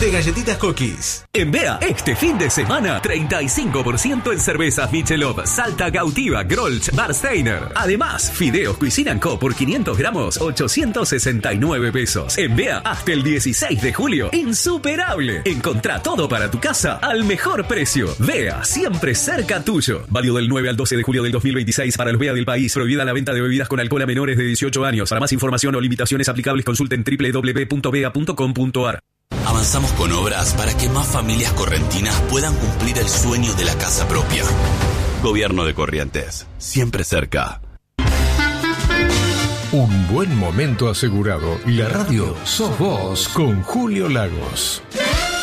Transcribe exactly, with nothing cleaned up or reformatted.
de galletitas Cookies. En B E A, este fin de semana, treinta y cinco por ciento en cervezas Michelob, Salta Gautiva, Grolsch, Barsteiner. Además, fideos Cuisine and Co por quinientos gramos, ochocientos sesenta y nueve pesos. En B E A, hasta el dieciséis de julio, insuperable. Encontrá todo para tu casa al mejor precio. B E A, siempre cerca tuyo. Válido del nueve al doce de julio del dos mil veintiséis para los B E A del país. Prohibida la venta de bebidas con alcohol a menores de dieciocho años. Para más información o limitaciones aplicables, consulten doble u doble u doble u punto bea punto com punto a r. Avanzamos con obras para que más familias correntinas puedan cumplir el sueño de la casa propia. Gobierno de Corrientes, siempre cerca. Un buen momento asegurado. Y la radio sos vos con Julio Lagos.